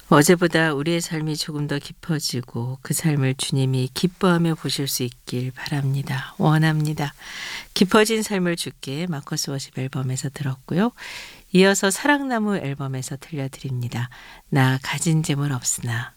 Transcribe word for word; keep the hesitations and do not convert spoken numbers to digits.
어제보다 우리의 삶이 조금 더 깊어지고 그 삶을 주님이 기뻐하며 보실 수 있길 바랍니다. 원합니다. 깊어진 삶을 주께 마커스 워십 앨범에서 들었고요. 이어서 사랑나무 앨범에서 들려드립니다. 나 가진 재물 없으나.